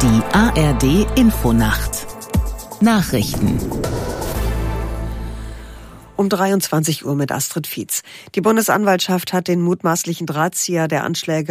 Die ARD Infonacht. Nachrichten. Um 23 Uhr mit Astrid Fietz. Die Bundesanwaltschaft hat den mutmaßlichen Drahtzieher der Anschläge